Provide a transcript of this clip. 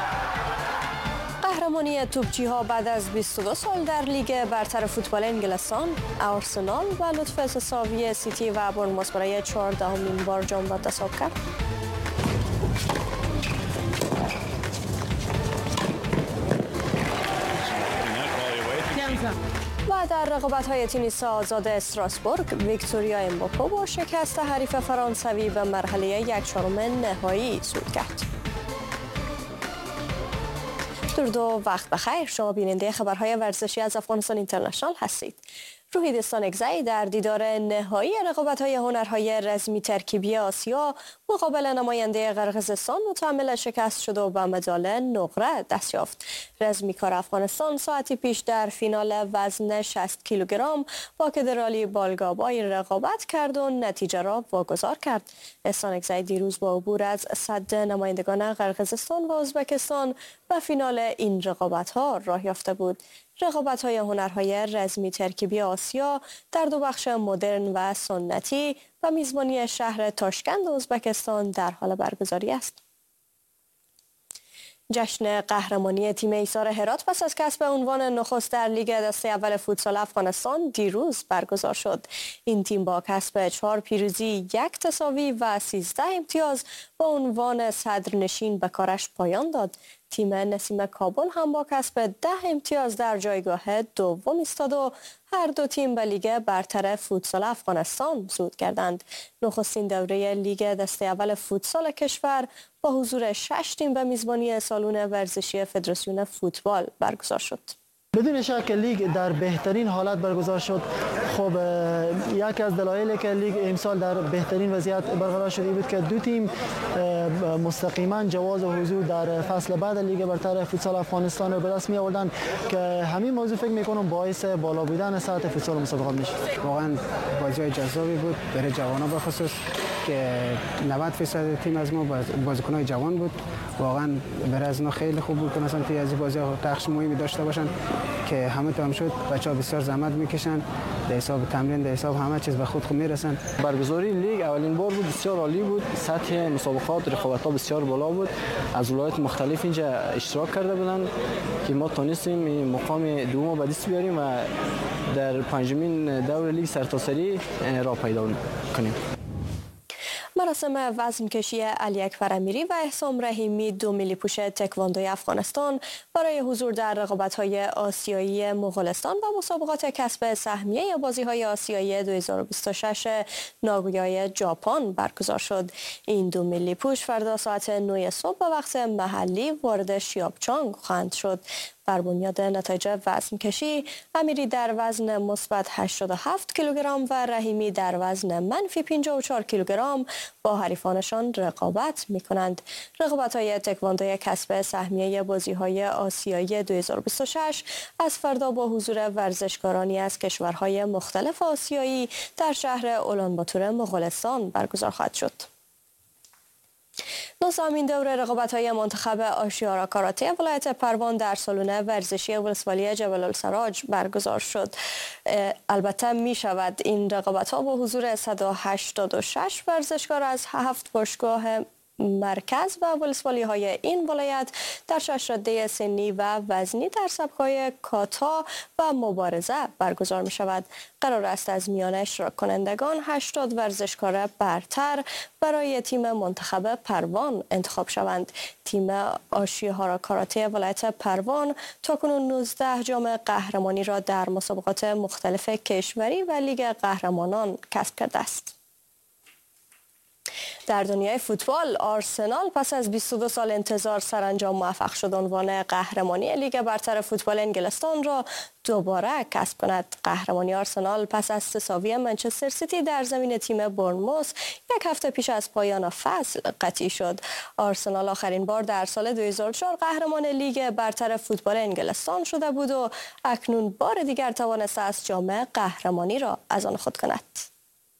قهرمانی توپچی‌ها بعد از 22 سال در لیگ برتر فوتبال انگلستان، آرسنال و لطف اعتصابی سیتی و برنموث برای 14مین بار جام را دستیاب کرد. و در رقابت‌های تنیس آزاد استراسبورگ، ویکتوریا امباپه با شکست حریف فرانسوی به مرحله 1/4 نهایی صعود کرد. درود و وقت بخیر، شما بیننده خبرهای ورزشی از افغانستان اینترنشنال هستید. روحیدستان اگزی در دیدار نهایی رقابت‌های هنرهای رزمی ترکیبی آسیا مقابل نماینده قرقیزستان متحمل شکست شد و به مدال نقره دست یافت. رزمیکار افغانستان ساعتی پیش در فینال وزن 60 کیلوگرم با کدرالی بالگابای رقابت کرد و نتیجه را واگذار کرد. استان اگزی دیروز با عبور از صد نمایندگان قرقیزستان و ازبکستان به فینال این رقابت‌ها راه یافته بود. رقابت‌های هنرهای رزمی ترکیبی آسیا در دو بخش مدرن و سنتی و میزبانی شهر تاشکند ازبکستان در حال برگزاری است. جشن قهرمانی تیم ایثار هرات پس از کسب عنوان نخست در لیگ دسته اول فوتسال افغانستان دیروز برگزار شد. این تیم با کسب 4 پیروزی، 1 تساوی و 13 امتیاز با عنوان صدرنشین به کارش پایان داد. تیم نسیم کابل هم با کسب 10 امتیاز در جایگاه دوم ایستاد و هر دو تیم به لیگ برتر فوتسال افغانستان صعود کردند. نخستین دوره لیگ دسته اول فوتسال کشور با حضور 6 تیم به میزبانی سالن ورزشی فدراسیون فوتبال برگزار شد. بدون شک لیگ در بهترین حالت برگزار شد. خب یکی از دلایلی که لیگ امسال در بهترین وضعیت برقرار شده بود که دو تیم مستقیما جواز حضور در فصل بعد لیگ برتر فوتسال افغانستان رو به دست می آوردن که همین موضوع فکر می کنم باعث بالا بودن سطح فوتسال مسابقات میشه. واقعا بازی جذابی بود برای جوانان به خصوص که 90% تیم از ما بازیکن‌های جوان بود. واقعا برای از اینا خیلی خوب بود که مثلا توی از بازی‌ها نقش مهمی داشته باشن که همه تمام شد. بچه‌ها بسیار زحمت میکشن، در حساب تمرین، در حساب همه چیز به خود میرسن. برگزاری لیگ اولین بار بود، بسیار عالی بود. سطح مسابقات، رقابت‌ها بسیار بالا بود. از ولایت مختلف اینجا اشتراک کرده بودن که ما تونستیم مقام دوم به دست بیاریم و در پنجمین دور لیگ سرتاسری راه پیدا کنیم. مراسم وزنکشی علی اکبر امیری و احسام رحیمی، 2 ملی پوش تکواندوی افغانستان برای حضور در رقابت‌های آسیایی مغولستان و مسابقات کسب سهمیه بازی‌های آسیایی 2026 ناگویای ژاپن برگزار شد. این 2 ملی پوش فردا ساعت 9 صبح به وقت محلی وارد شیابچانگ خواهند شد. بر بنیاد نتایج وزنکشی، امیری در وزن مثبت 87 کیلوگرم و رحیمی در وزن منفی 54 کیلوگرم با حریفانشان رقابت می‌کنند. رقابت‌های تکواندوی کسب سهمیه بازی‌های آسیایی 2026 از فردا با حضور ورزشکارانی از کشورهای مختلف آسیایی در شهر اولانباتور مغولستان برگزار خواهد شد. 19مین دور رقابت‌های منتخب آشیارا کاراته ولایت پروان در سالن ورزشی ولسوالی جبل السراج برگزار شد. البته می شود این رقابت‌ها با حضور 186 ورزشکار از 7 باشگاه مرکز و ولسوالی های این ولایت در 6 رده سنی و وزنی در سبک‌های کاتا و مبارزه برگزار می شود. قرار است از میان اشتراک کنندگان 80 ورزشکار برتر برای تیم منتخب پروان انتخاب شوند. تیم آشیارا کاراته ولایت پروان تاکنون 19 جام قهرمانی را در مسابقات مختلف کشوری و لیگ قهرمانان کسب کرده است. در دنیای فوتبال، آرسنال پس از 22 سال انتظار سرانجام موفق شد عنوان قهرمانی لیگ برتر فوتبال انگلستان را دوباره کسب کند. قهرمانی آرسنال پس از تساوی منچستر سیتی در زمین تیم برنموث 1 هفته پیش از پایان فصل قطعی شد. آرسنال آخرین بار در سال 2004 قهرمان لیگ برتر فوتبال انگلستان شده بود و اکنون بار دیگر توانسته است جام قهرمانی را از آن خود کند.